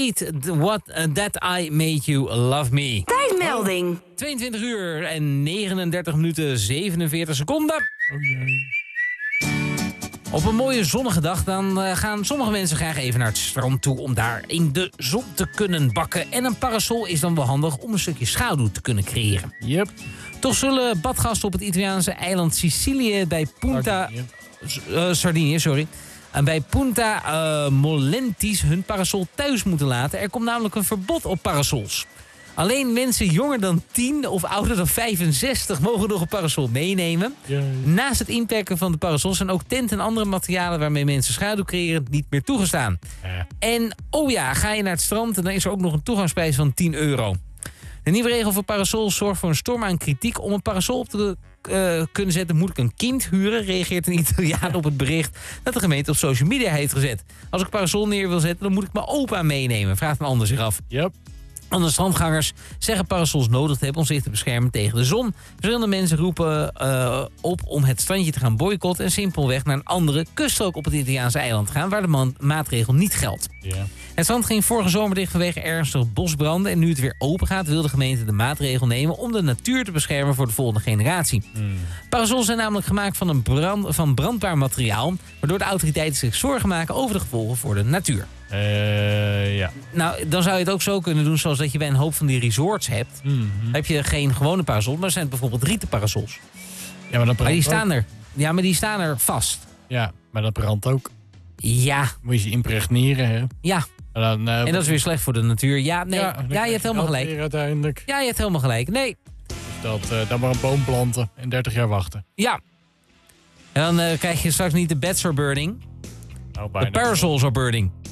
Fate, That I Made You Love Me. Tijdmelding. 22 uur en 39 minuten 47 seconden. Oh jee. Op een mooie zonnige dag dan gaan sommige mensen graag even naar het strand toe om daar in de zon te kunnen bakken. En een parasol is dan wel handig om een stukje schaduw te kunnen creëren. Yep. Toch zullen badgasten op het Italiaanse eiland Sicilië bij Punta... Sardinië, sorry. En bij Punta Molentis hun parasol thuis moeten laten. Er komt namelijk een verbod op parasols. Alleen mensen jonger dan 10 of ouder dan 65 mogen nog een parasol meenemen. Yay. Naast het inperken van de parasols zijn ook tenten en andere materialen waarmee mensen schaduw creëren niet meer toegestaan. En ga je naar het strand en dan is er ook nog een toegangsprijs van €10. De nieuwe regel voor parasols zorgt voor een storm aan kritiek. Om een parasol op te kunnen zetten moet ik een kind huren, reageert een Italiaan op het bericht dat de gemeente op social media heeft gezet. Als ik een parasol neer wil zetten, dan moet ik mijn opa meenemen, vraagt een ander zich af. Yep. Andere strandgangers zeggen parasols nodig te hebben om zich te beschermen tegen de zon. Verschillende mensen roepen op om het strandje te gaan boycotten en simpelweg naar een andere kuststrook op het Italiaanse eiland te gaan waar de maatregel niet geldt. Yeah. Het strand ging vorige zomer dicht vanwege ernstige bosbranden en nu het weer open gaat wil de gemeente de maatregel nemen om de natuur te beschermen voor de volgende generatie. Parasols zijn namelijk gemaakt van brandbaar materiaal, waardoor de autoriteiten zich zorgen maken over de gevolgen voor de natuur. Ja. Nou, dan zou je het ook zo kunnen doen zoals dat je bij een hoop van die resorts hebt. Dan heb je geen gewone parasols, maar er zijn bijvoorbeeld rieten parasols. Ja, maar dat Maar die brandt staan er. Ja, maar die staan er vast. Ja, maar dat brandt ook. Ja, Moet je ze impregneren, hè? ja. En, dan, En dat is weer slecht voor de natuur. Ja, nee. dan Ja, je krijg hebt helemaal dat gelijk. weer uiteindelijk. Ja, je hebt helemaal gelijk. Nee. Dus dan maar een boom planten en 30 jaar wachten. Ja. En dan krijg je straks niet de beds are burning. Nou, De bijna. parasols are burning.